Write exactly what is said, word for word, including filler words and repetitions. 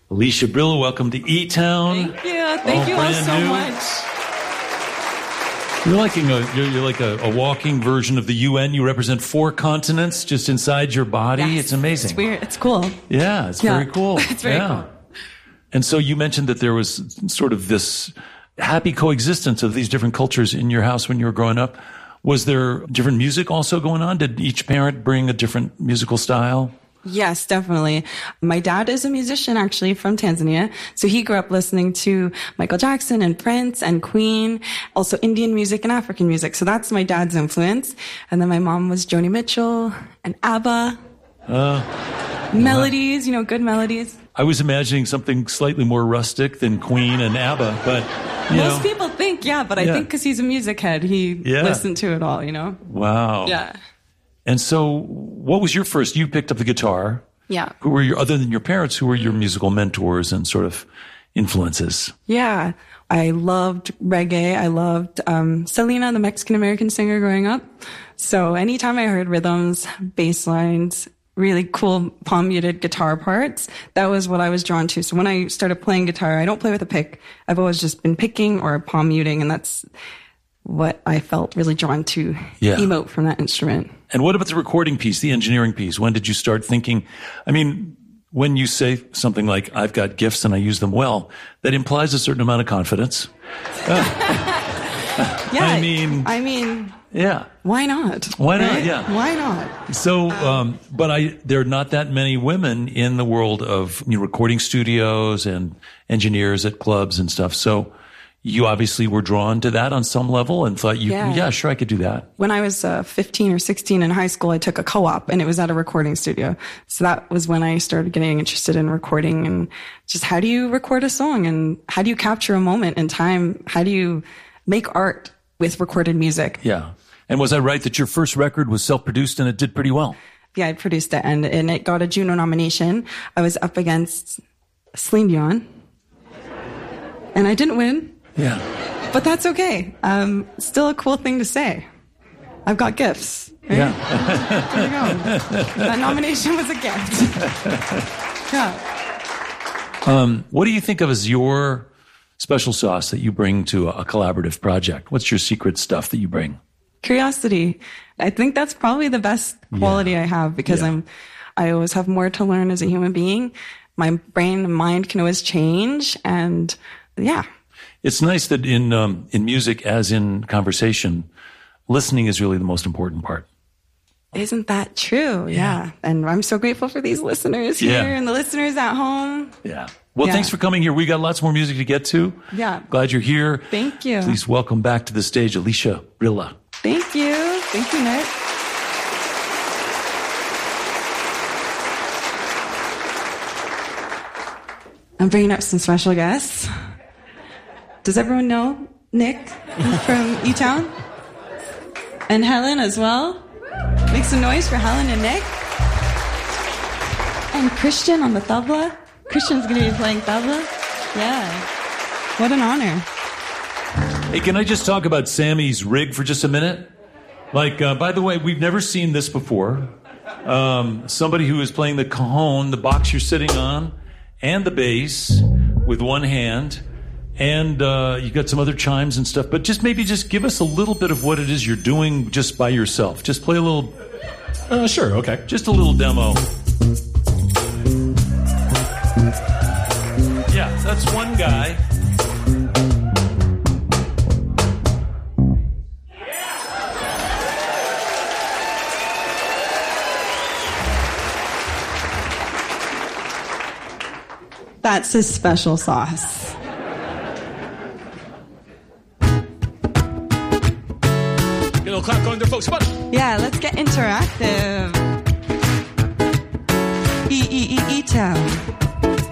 Alicia Brilla, welcome to E-Town. Thank you. Thank all you all so new. much. You're like, a, you're, you're like a, a walking version of the U N. You represent four continents just inside your body. Yes. It's amazing. It's weird. It's cool. Yeah, it's Yeah. very cool. It's very yeah. cool. And so you mentioned that there was sort of this happy coexistence of these different cultures in your house when you were growing up. Was there different music also going on? Did each parent bring a different musical style? Yes, definitely. My dad is a musician, actually, from Tanzania. So he grew up listening to Michael Jackson and Prince and Queen, also Indian music and African music. So that's my dad's influence. And then my mom was Joni Mitchell and ABBA. Uh, melodies, you know, good melodies. I was imagining something slightly more rustic than Queen and ABBA, but, you Most know. people think, yeah, but I Yeah. think because he's a music head, he Yeah. listened to it all, you know? Wow. Yeah. And so what was your first, you picked up the guitar. Yeah. Who were your, other than your parents, who were your musical mentors and sort of influences? Yeah. I loved reggae. I loved um, Selena, the Mexican-American singer growing up. So anytime I heard rhythms, bass lines, really cool palm muted guitar parts, that was what I was drawn to. So when I started playing guitar, I don't play with a pick. I've always just been picking or palm muting, and that's what I felt really drawn to Yeah. emote from that instrument. And what about the recording piece, the engineering piece? When did you start thinking, I mean, when you say something like, I've got gifts and I use them well, that implies a certain amount of confidence. Yeah. I mean, I mean, yeah. why not? Why not? Right? Yeah. Why not? So, um, but I, there are not that many women in the world of you know, recording studios and engineers at clubs and stuff. So you obviously were drawn to that on some level and thought you, yeah, Yeah. sure, I could do that. When I was uh, fifteen or sixteen in high school, I took a co-op and it was at a recording studio. So that was when I started getting interested in recording and just how do you record a song and how do you capture a moment in time? How do you make art with recorded music? Yeah. And was I right that your first record was self-produced and it did pretty well? Yeah, I produced it and, and it got a Juno nomination. I was up against Celine Dion and I didn't win. Yeah. But that's okay. Um, still a cool thing to say. I've got gifts. Right? Yeah. There you go. That nomination was a gift. Yeah. Um, what do you think of as your special sauce that you bring to a, a collaborative project? What's your secret stuff that you bring? Curiosity. I think that's probably the best quality Yeah. I have because Yeah. I'm, I always have more to learn as a human being. My brain and mind can always change and yeah. It's nice that in um, in music, as in conversation, listening is really the most important part. Isn't that true? Yeah. Yeah. And I'm so grateful for these listeners here Yeah. and the listeners at home. Yeah. Well, Yeah. thanks for coming here. We got lots more music to get to. Yeah. Glad you're here. Thank you. Please welcome back to the stage Alicia Brilla. Thank you. Thank you, Nick. I'm bringing up some special guests. Does everyone know Nick from E-Town? And Helen as well? Make some noise for Helen and Nick. And Christian on the tabla. Christian's going to be playing tabla. Yeah. What an honor. Hey, can I just talk about Sammy's rig for just a minute? Like, uh, by the way, we've never seen this before. Um, somebody who is playing the cajon, the box you're sitting on, and the bass with one hand. And uh, you got some other chimes and stuff. But just maybe just give us a little bit of what it is you're doing just by yourself. Just play a little... Uh, sure, okay. Just a little demo. Yeah, that's one guy. That's his special sauce. Get a little clap going there, folks. Come on. Yeah, let's get interactive. E E E E Town.